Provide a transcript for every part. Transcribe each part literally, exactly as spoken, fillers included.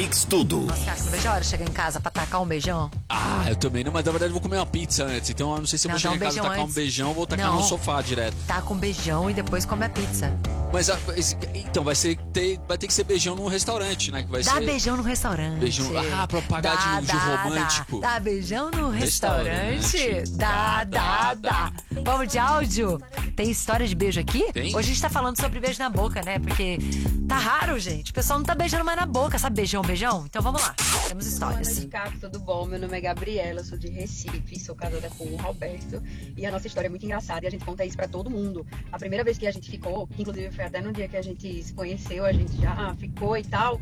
Mix Tudo. Nossa, cara, não vejo a hora de chegar em casa pra tacar um beijão. Ah, eu também não, mas na verdade eu vou comer uma pizza antes. Então eu não sei se eu Não, vou chegar dá um em casa e beijão tacar um antes. beijão ou vou tacar Não. no sofá direto. Taca um beijão e depois come a pizza. Mas ah, esse- então vai, ser, ter, vai ter que ser beijão num restaurante, né? Que vai Dá ser... beijão no restaurante. Beijão- ah, pra pagar Dá, de- de dá, romântico. Dá, dá beijão no restaurante. Restaurante. Dá, dá, dá. Vamos de áudio? Tem história de beijo aqui? Tem. Hoje a gente tá falando sobre beijo na boca, né? Porque tá raro, gente. O pessoal não tá beijando mais na boca, sabe? Beijão, beijão? Então vamos lá. Temos Boa histórias. noite, Caco, tudo bom? Meu nome é Gabriela, sou de Recife, sou casada com o Roberto e a nossa história é muito engraçada e a gente conta isso pra todo mundo. A primeira vez que a gente ficou, que inclusive foi até no dia que a gente se conheceu, a gente já ficou e tal,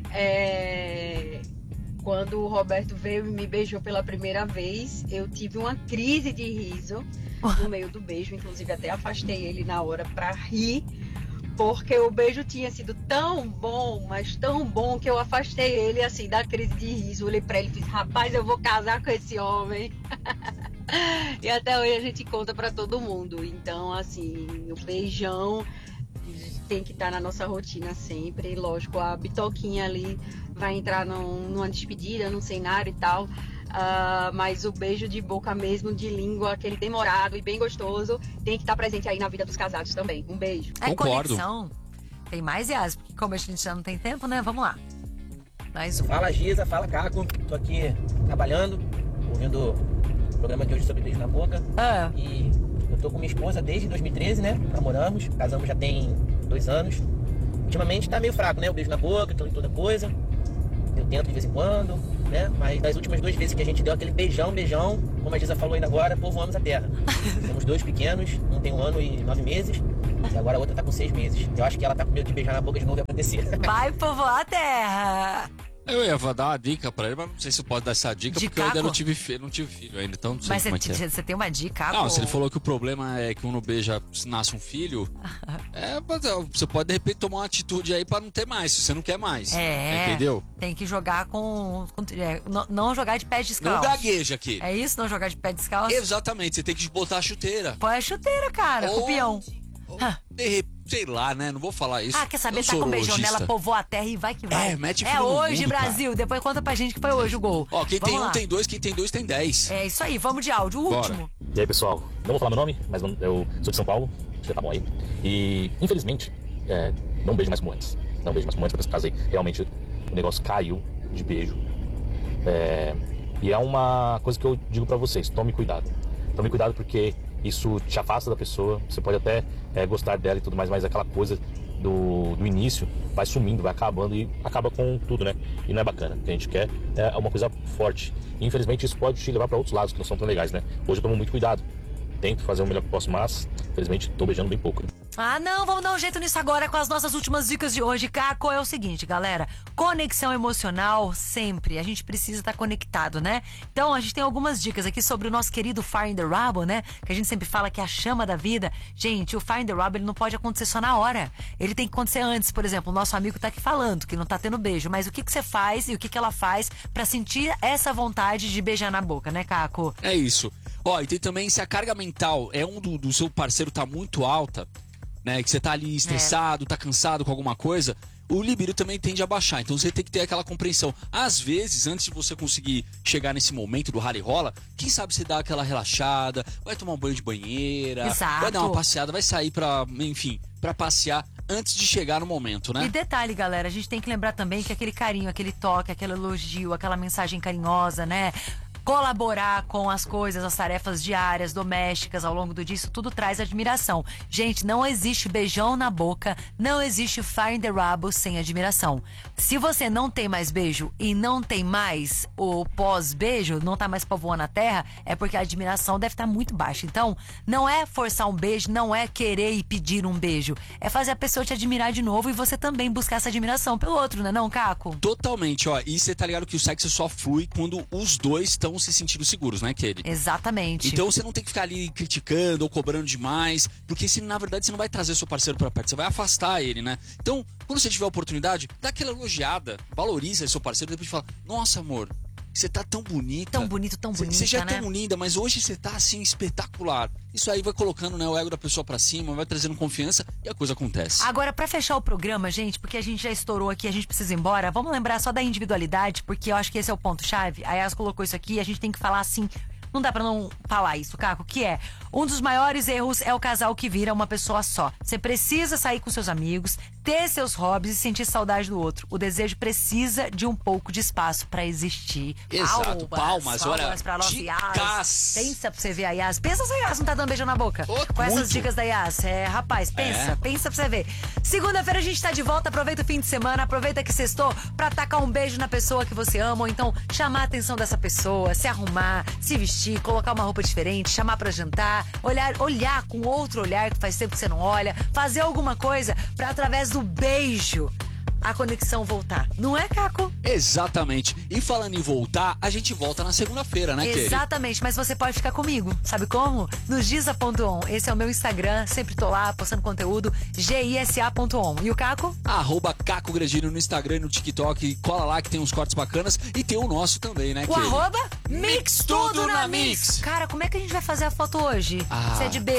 é... quando o Roberto veio e me beijou pela primeira vez, eu tive uma crise de riso no meio do beijo, inclusive até afastei ele na hora pra rir, porque o beijo tinha sido tão bom, mas tão bom, que eu afastei ele, assim, da crise de riso. Olhei pra ele e fiz, rapaz, eu vou casar com esse homem. E até hoje a gente conta pra todo mundo. Então, assim, o beijão tem que estar na nossa rotina sempre. Lógico, a bitoquinha ali vai entrar num, numa despedida, num cenário e tal. Uh, mas o beijo de boca mesmo, de língua, aquele demorado e bem gostoso, tem que estar presente aí na vida dos casados também. Um beijo. É Concordo. conexão. Tem mais, Yas? Porque como a gente já não tem tempo, né? Vamos lá. Mais um. Fala Giza, fala Caco, tô aqui trabalhando, ouvindo o programa de hoje sobre beijo na boca. Ah. E eu tô com minha esposa desde dois mil e treze, né? Namoramos, casamos já tem dois anos. Ultimamente tá meio fraco, né? O beijo na boca, toda toda coisa. Eu tento de vez em quando, né? Mas das últimas duas vezes que a gente deu aquele beijão, beijão, como a Giza falou ainda agora, povoamos a terra. Temos dois pequenos, um tem um ano e nove meses, e agora a outra tá com seis meses. Eu acho que ela tá com medo de beijar na boca de novo e acontecer. Vai povoar a terra. Eu ia dar uma dica pra ele, mas não sei se eu posso dar essa dica, De porque eu ainda Caco? não tive filho, não tive filho ainda, então não sei Mas como é você, que é. você tem uma dica? Não, pô? se ele falou que o problema é que quando beija, se nasce um filho, é, mas, é, você pode de repente tomar uma atitude aí pra não ter mais, se você não quer mais. É. Entendeu? Tem que jogar com. com é, não, não jogar de pé Não descalço. gagueja aqui. É isso? Não jogar de pé descalço? Exatamente, você tem que botar a chuteira. Põe a chuteira, cara, com o peão. ou Ah. de repente, sei lá, né? Não vou falar isso. Ah, quer saber? Eu Tá sou com um beijão urologista. nela, povoa a terra e vai que vai. É, mete É filho no hoje, mundo, Brasil. Depois conta pra gente que foi hoje o gol. Ó, quem Vamos tem um lá. tem dois, quem tem dois tem dez. É isso aí, vamos de áudio. O Bora. último. E aí, pessoal, não vou falar meu nome, mas eu sou de São Paulo, você tá bom aí. E, infelizmente, é, não beijo mais como antes. Não beijo mais como antes, depois que casei. Realmente, o negócio caiu de beijo. É, e é uma coisa que eu digo pra vocês, tome cuidado. Tome cuidado porque isso te afasta da pessoa, você pode até é, gostar dela e tudo mais, mas aquela coisa do, do início vai sumindo, vai acabando e acaba com tudo, né? E não é bacana. O que a gente quer é uma coisa forte. E, infelizmente, isso pode te levar pra outros lados que não são tão legais, né? Hoje eu tomo muito cuidado. Tento fazer o melhor que posso, mas, infelizmente, tô beijando bem pouco. Ah, não, vamos dar um jeito nisso agora com as nossas últimas dicas de hoje. Caco, é o seguinte, galera. Conexão emocional sempre. A gente precisa estar conectado, né? Então, a gente tem algumas dicas aqui sobre o nosso querido Fire in the Rubble, né? Que a gente sempre fala que é a chama da vida. Gente, o Fire in the Rubble, ele não pode acontecer só na hora. Ele tem que acontecer antes. Por exemplo, o nosso amigo tá aqui falando que não tá tendo beijo. Mas o que que você faz e o que que ela faz pra sentir essa vontade de beijar na boca, né, Caco? É isso. Ó, e tem também, se a carga mental é um do, do seu parceiro tá muito alta, né, que você tá ali estressado, tá cansado com alguma coisa, o libido também tende a baixar. Então você tem que ter aquela compreensão. Às vezes, antes de você conseguir chegar nesse momento do rala e rola, quem sabe você dá aquela relaxada, vai tomar um banho de banheira, Exato. vai dar uma passeada, vai sair pra, enfim, pra passear antes de chegar no momento, né? E detalhe, galera, a gente tem que lembrar também que aquele carinho, aquele toque, aquele elogio, aquela mensagem carinhosa, né? Colaborar com as coisas, as tarefas diárias, domésticas, ao longo do dia, isso tudo traz admiração. Gente, não existe beijão na boca, não existe fire in the rubble sem admiração. Se você não tem mais beijo e não tem mais o pós-beijo, não tá mais povoando a terra, é porque a admiração deve estar muito baixa. Então, não é forçar um beijo, não é querer e pedir um beijo. É fazer a pessoa te admirar de novo e você também buscar essa admiração pelo outro, né não, Caco? Totalmente, ó. E você tá ligado que o sexo só flui quando os dois estão se sentindo seguros, né, Kelly? Exatamente. Então você não tem que ficar ali criticando ou cobrando demais, porque se na verdade você não vai trazer seu parceiro pra perto, você vai afastar ele, né? Então, quando você tiver a oportunidade, dá aquela elogiada, valoriza seu parceiro, depois fala, nossa amor, você tá tão bonita. Tão bonito, tão bonita, Você já é né? tão linda, mas hoje você tá assim, espetacular. Isso aí vai colocando, né, o ego da pessoa pra cima, vai trazendo confiança e a coisa acontece. Agora, pra fechar o programa, gente, porque a gente já estourou aqui, a gente precisa ir embora, vamos lembrar só da individualidade, porque eu acho que esse é o ponto-chave. A Yas colocou isso aqui, a gente tem que falar assim. Não dá pra não falar isso, Caco, que é um dos maiores erros é o casal que vira uma pessoa só. Você precisa sair com seus amigos, ter seus hobbies e sentir saudade do outro. O desejo precisa de um pouco de espaço pra existir. Exato, palmas, olha, palmas pra nossa dicas. Yas. Pensa pra você ver a Yas. Pensa se a Yas não tá dando beijo na boca. Oh, com essas muito. dicas da Yas. É, rapaz, pensa, É. pensa pra você ver. Segunda-feira a gente tá de volta, aproveita o fim de semana, aproveita que sextou pra tacar um beijo na pessoa que você ama, ou então chamar a atenção dessa pessoa, se arrumar, se vestir, colocar uma roupa diferente, chamar pra jantar, olhar, olhar com outro olhar que faz tempo que você não olha, fazer alguma coisa pra através do beijo a conexão voltar. Não é, Caco? Exatamente. E falando em voltar, a gente volta na segunda-feira, né, querido? Exatamente, mas você pode ficar comigo. Sabe como? No giza ponto on. Esse é o meu Instagram, sempre tô lá postando conteúdo, G I S A ponto on. E o Caco? Arroba Caco Gredino no Instagram e no TikTok. Cola lá que tem uns cortes bacanas. E tem o nosso também, né, O querido? arroba Mix Tudo na Mix. Cara, como é que a gente vai fazer a foto hoje? Ah. Se é de beijo.